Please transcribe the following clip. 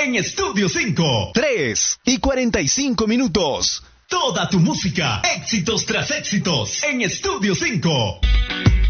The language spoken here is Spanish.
en Estudio 5. 3:45. Toda tu música, éxitos tras éxitos, en Estudio 5.